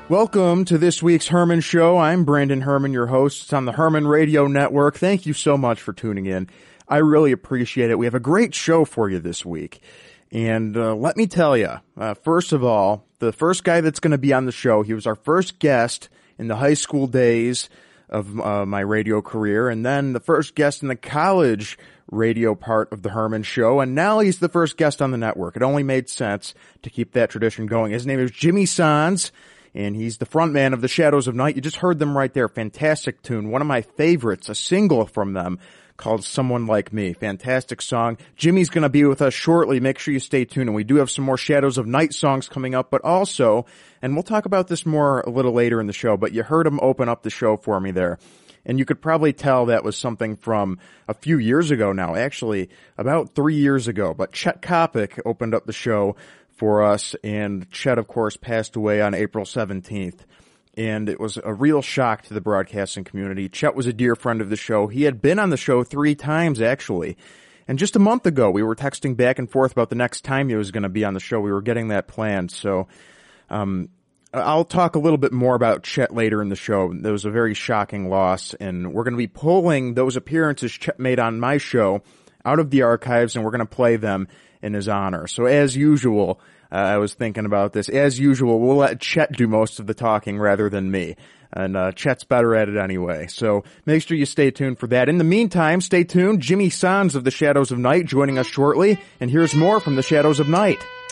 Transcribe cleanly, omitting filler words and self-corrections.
Welcome to this week's Herman Show. I'm Brandon Herman, your host. It's on the Herman Radio Network. Thank you so much for tuning in. I really appreciate it. We have a great show for you this week. And let me tell you, first of all, the first guy that's going to be on the show, he was our first guest in the high school days of my radio career, and then the first guest in the college radio part of the Herman Show, and now he's the first guest on the network. It only made sense to keep that tradition going. His name is Jimmy Sands, and he's the front man of the Shadows of Night. You just heard them right there. Fantastic tune. One of my favorites, a single from them called Someone Like Me. Fantastic song. Jimmy's going to be with us shortly. Make sure you stay tuned. And we do have some more Shadows of Night songs coming up, but also, and we'll talk about this more a little later in the show, but you heard him open up the show for me there. And you could probably tell that was something from a few years ago now, actually about 3 years ago. But Chet Kopic opened up the show for us, and Chet, of course, passed away on April 17th. And it was a real shock to the broadcasting community. Chet was a dear friend of the show. He had been on the show 3 times, actually. And just a month ago, we were texting back and forth about the next time he was going to be on the show. We were getting that planned. So I'll talk a little bit more about Chet later in the show. There was a very shocking loss, and we're going to be pulling those appearances Chet made on my show out of the archives, and we're going to play them in his honor. So as usual, I was thinking about this. As usual, we'll let Chet do most of the talking rather than me. And Chet's better at it anyway. So make sure you stay tuned for that. In the meantime, stay tuned. Jimmy Sands of the Shadows of Night joining us shortly. And here's more from the Shadows of Night.